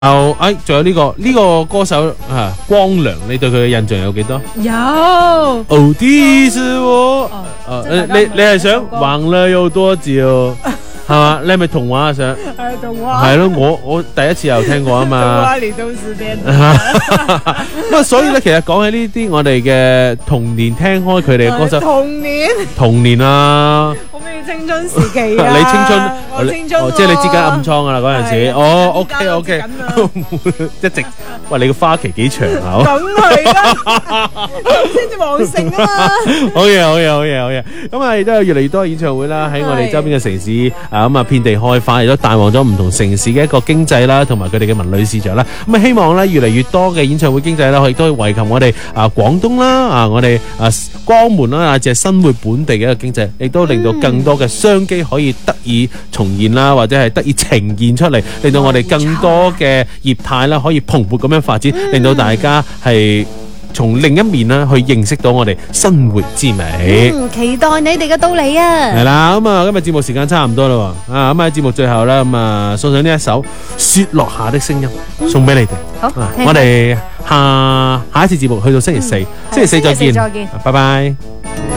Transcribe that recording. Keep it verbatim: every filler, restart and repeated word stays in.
哦，哎，仲有呢、個呢、個歌手啊，光良，你對佢嘅印象有幾多？ 有哦，啲是我， 哦誒、你你係想橫了有多久？係嘛？你係咪童話想？ 係童話。 係咯，我我第一次又聽過啊嘛。 童話你都是聽。 咁啊，所以咧，其實講起呢啲我哋嘅童年聽開佢哋嘅歌手， 童年。 童年啊。 我咩青春時期啊？ 你青春， 我青春喎。 哦，即係你知緊暗瘡噶啦嗰陣時。 係哦，OK 而 OK， 家都知緊啦一直，喂，你個花期幾長啊？ 梗係啦，先至旺盛啊嘛。 好嘢，好嘢，好嘢，好嘢。咁啊，亦都有越嚟越多嘅演唱會啦，喺我哋周邊嘅城市啊，咁啊遍地開花，亦都帶旺咗唔同城市嘅一個經濟啦，同埋佢哋嘅文旅市場啦。咁啊，希望咧越嚟越多嘅演唱會經濟啦，亦都可以惠及我哋啊廣東啦，啊我哋啊江門啦，啊即係新會本地嘅一個經濟，亦都令到更多嘅商機可以得以重現啦，或者係得以呈現出嚟，令到我哋更多嘅業態啦可以蓬勃咁樣發展，令到大家係從另一面啦去認識到我哋生活之美。 嗯，期待你哋嘅到嚟啊！ 係啦，咁啊，今日節目時間差唔多啦，啊，咁喺節目最後咧，咁啊，送上呢一首《雪落下的聲音》送俾你哋。 好， 啊聽我哋下下一次節目去到星期四，星期四再見， 星期四再見拜拜。